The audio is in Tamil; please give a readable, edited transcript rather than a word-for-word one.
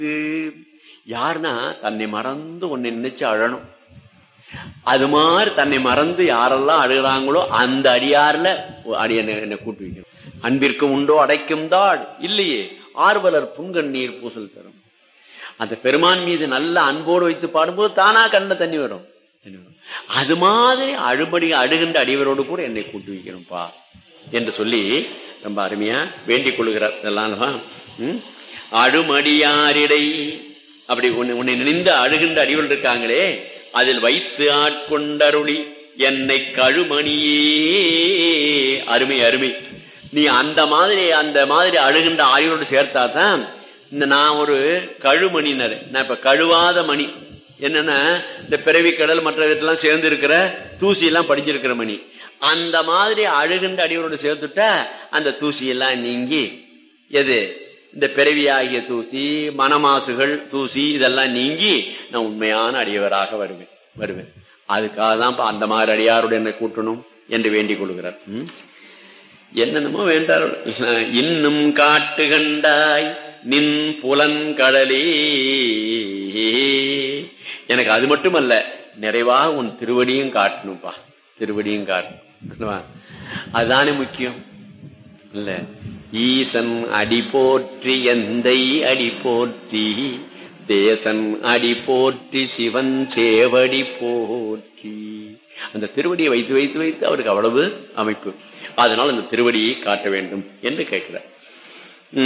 யாருன்னா தன்னை மறந்து உன்னை நினைச்சு அழணும். அது மாதிரி தன்னை மறந்து யாரெல்லாம் அழுகிறாங்களோ அந்த அடியார்ல என்ன கூட்டு வைக்கணும். அன்பிற்கு உண்டோ அடைக்கும் தாள் இல்லையே ஆர்வலர் புன்கண்ணீர் பூசல் தரும். அந்த பெருமான் மீது நல்ல அன்போடு வைத்து பாடும்போது தானா கண்ண தண்ணி வரும். அது மாதிரி அழுகின்ற அடிவரோடு கூட என்னை கூட்டு வைக்கணும்பா என்று சொல்லி ரொம்ப அருமையா வேண்டிக் கொள்கிறார். இதெல்லாம் அழுமடியாரிடை அப்படி உன்னை நினைந்து அழுகின்ற அடிவர்கள் இருக்காங்களே அதில் வைத்து ஆட்கொண்டருளி என்னை கழுமணியே. அருமை அருமை. நீ அந்த மாதிரி அழுகின்ற ஆய்வோடு சேர்த்தாதான் இந்த நான் ஒரு கழுமணினர். நான் இப்ப கழுவாத மணி என்னன்னா இந்த பிறவி கடல் மற்ற இதெல்லாம் சேர்ந்து இருக்கிற தூசி எல்லாம் படிஞ்சிருக்கிற மணி. அந்த மாதிரி அழுகின்ற அடியோடு சேர்த்துட்டா அந்த தூசி எல்லாம் நீங்கி எது இந்த பிறவியாகிய தூசி மனமாசுகள் தூசி இதெல்லாம் நீங்கி நான் உண்மையான அடியவராக வருவேன். அதுக்காக தான் அந்த மாதிரி அடியாரோடு என்னை கூட்டணும் என்று வேண்டிக் கொள்கிறார். என்னென்னமோ வேண்டார். இன்னும் காட்டு கண்டாய் நின் புலன்கடலே. எனக்கு அது மட்டுமல்ல நிறைவாக உன் திருவடியும் காட்டணும்பா. திருவடியும் காட்டணும். அதுதானே முக்கியம் இல்ல. ஈசன் அடி போற்றி எந்தை அடி போற்றி தேசன் அடி போற்றி சிவன் சேவடி போற்றி. அந்த திருவடியை வைத்து வைத்து வைத்து அவருக்கு அவ்வளவு அமைப்பு. அதனால் அந்த திருவடியை காட்ட வேண்டும் என்று கேட்கிறார்.